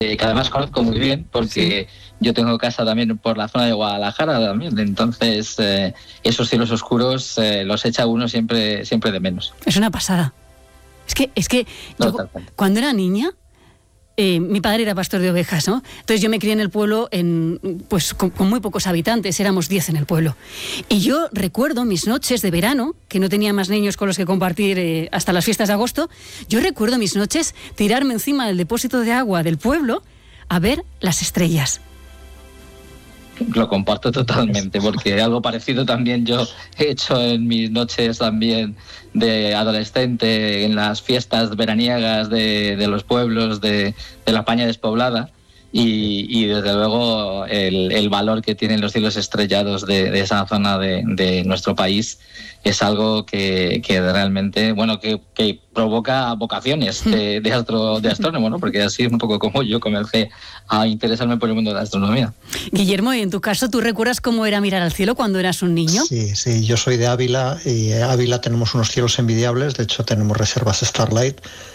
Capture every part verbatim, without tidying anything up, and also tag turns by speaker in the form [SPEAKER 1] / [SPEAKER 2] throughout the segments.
[SPEAKER 1] que además conozco muy bien porque sí. Yo tengo casa también por la zona de Guadalajara también, entonces eh, esos cielos oscuros eh, los echa uno siempre, siempre de menos.
[SPEAKER 2] Es una pasada. Es que, es que yo, cuando era niña, eh, mi padre era pastor de ovejas, ¿no? Entonces yo me crié en el pueblo en, pues, con, con muy pocos habitantes, éramos diez en el pueblo. Y yo recuerdo mis noches de verano, que no tenía más niños con los que compartir eh, hasta las fiestas de agosto, yo recuerdo mis noches tirarme encima del depósito de agua del pueblo a ver las estrellas.
[SPEAKER 1] Lo comparto totalmente, porque algo parecido también yo he hecho en mis noches también de adolescente, en las fiestas veraniegas de, de los pueblos de, de la España despoblada, y, y desde luego el, el valor que tienen los cielos estrellados de, de esa zona de, de nuestro país es algo que, que realmente, bueno, que, que provoca vocaciones de, de, astro, de astrónomo, ¿no? Porque así es un poco como yo comencé a interesarme por el mundo de la astronomía.
[SPEAKER 2] Guillermo, y en tu caso, ¿tú recuerdas cómo era mirar al cielo cuando eras un niño?
[SPEAKER 3] Sí, sí, yo soy de Ávila y en Ávila tenemos unos cielos envidiables, de hecho tenemos reservas Starlight.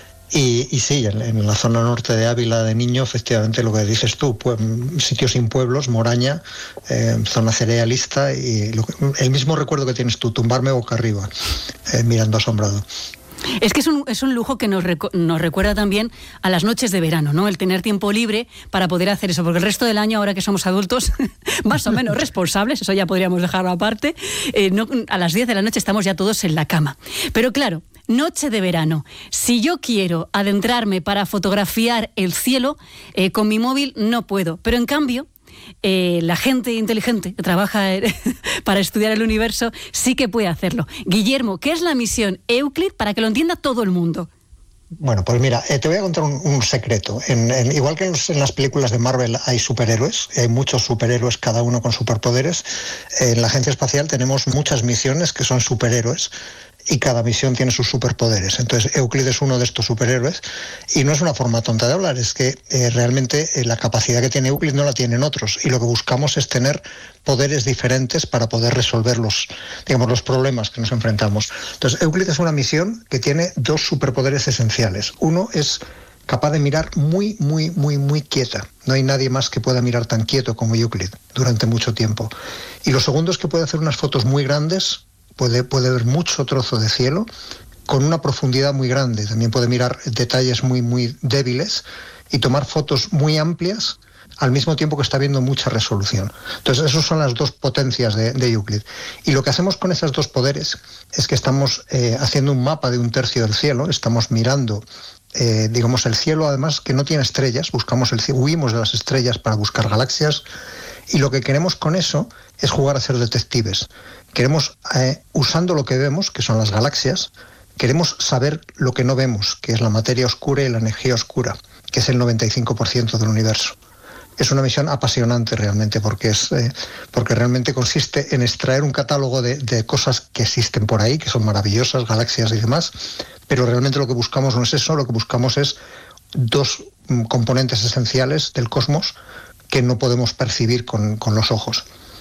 [SPEAKER 3] Y, y sí, en, en la zona norte de Ávila de niño, efectivamente lo que dices tú, pues, sitios sin pueblos, Moraña, eh, zona cerealista, y lo, el mismo recuerdo que tienes tú, tumbarme boca arriba, eh, mirando asombrado.
[SPEAKER 2] Es que es un, es un lujo que nos, recu- nos recuerda también a las noches de verano, ¿no? El tener tiempo libre para poder hacer eso, porque el resto del año, ahora que somos adultos, más o menos responsables, eso ya podríamos dejarlo aparte, eh, no, a las diez de la noche estamos ya todos en la cama. Pero claro, noche de verano, si yo quiero adentrarme para fotografiar el cielo, eh, con mi móvil no puedo, pero en cambio, Eh, la gente inteligente que trabaja eh, para estudiar el universo sí que puede hacerlo. Guillermo, ¿qué es la misión Euclid para que lo entienda todo el mundo?
[SPEAKER 3] Bueno, pues mira, eh, te voy a contar un, un secreto. En, en, igual que en, en las películas de Marvel hay superhéroes, hay muchos superhéroes, cada uno con superpoderes, eh, en la Agencia Espacial tenemos muchas misiones que son superhéroes, y cada misión tiene sus superpoderes. Entonces, Euclid es uno de estos superhéroes, y no es una forma tonta de hablar, es que eh, realmente eh, la capacidad que tiene Euclid no la tienen otros, y lo que buscamos es tener poderes diferentes para poder resolver los, digamos, los problemas que nos enfrentamos. Entonces, Euclid es una misión que tiene dos superpoderes esenciales. Uno es capaz de mirar muy, muy, muy, muy quieta. No hay nadie más que pueda mirar tan quieto como Euclid durante mucho tiempo. Y lo segundo es que puede hacer unas fotos muy grandes. Puede, puede ver mucho trozo de cielo con una profundidad muy grande. También puede mirar detalles muy, muy débiles y tomar fotos muy amplias al mismo tiempo que está viendo mucha resolución. Entonces, esas son las dos potencias de, de Euclid. Y lo que hacemos con esos dos poderes es que estamos eh, haciendo un mapa de un tercio del cielo, estamos mirando, eh, digamos, el cielo, además, que no tiene estrellas, buscamos el cielo, huimos de las estrellas para buscar galaxias, y lo que queremos con eso es jugar a ser detectives. Queremos, eh, usando lo que vemos, que son las galaxias, queremos saber lo que no vemos, que es la materia oscura y la energía oscura, que es el noventa y cinco por ciento del universo. Es una misión apasionante realmente, porque, es, eh, porque realmente consiste en extraer un catálogo de, de cosas que existen por ahí, que son maravillosas, galaxias y demás, pero realmente lo que buscamos no es eso, lo que buscamos es dos mm, componentes esenciales del cosmos que no podemos percibir con, con los ojos.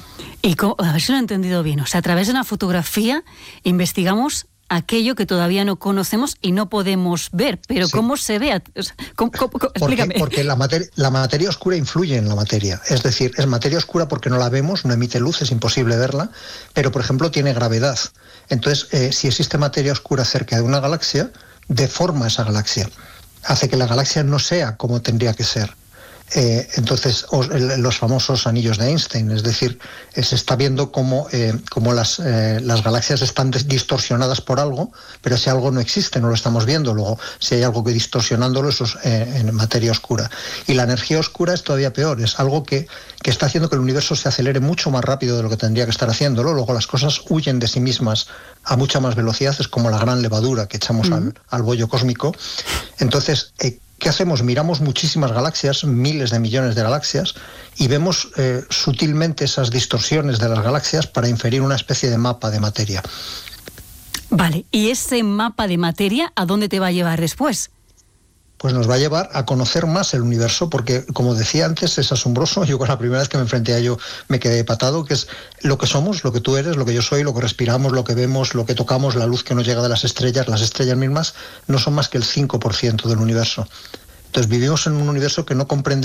[SPEAKER 2] Y cómo, a ver si lo he entendido bien, o sea, a través de una fotografía investigamos aquello que todavía no conocemos y no podemos ver, pero sí. ¿Cómo se ve? O sea, ¿cómo, cómo, cómo? Explícame.
[SPEAKER 3] Porque, porque la, mater- la materia oscura influye en la materia, es decir, es materia oscura porque no la vemos, no emite luz, es imposible verla, pero por ejemplo tiene gravedad. Entonces, eh, si existe materia oscura cerca de una galaxia, deforma esa galaxia, hace que la galaxia no sea como tendría que ser. Eh, entonces os, el, los famosos anillos de Einstein, es decir, eh, se está viendo cómo, eh, cómo las, eh, las galaxias están des- distorsionadas por algo, pero ese algo no existe, no lo estamos viendo. Luego, si hay algo que distorsionándolo, eso es eh, en materia oscura. Y la energía oscura es todavía peor, es algo que, que está haciendo que el universo se acelere mucho más rápido de lo que tendría que estar haciéndolo. Luego las cosas huyen de sí mismas a mucha más velocidad, es como la gran levadura que echamos uh-huh. al, al bollo cósmico. Entonces, eh, ¿qué hacemos? Miramos muchísimas galaxias, miles de millones de galaxias, y vemos eh, sutilmente esas distorsiones de las galaxias para inferir una especie de mapa de materia.
[SPEAKER 2] Vale, ¿y ese mapa de materia a dónde te va a llevar después?
[SPEAKER 3] Pues nos va a llevar a conocer más el universo, porque, como decía antes, es asombroso. Yo con la primera vez que me enfrenté a ello me quedé patado, que es lo que somos, lo que tú eres, lo que yo soy, lo que respiramos, lo que vemos, lo que tocamos, la luz que nos llega de las estrellas. Las estrellas mismas no son más que el cinco por ciento del universo. Entonces vivimos en un universo que no comprende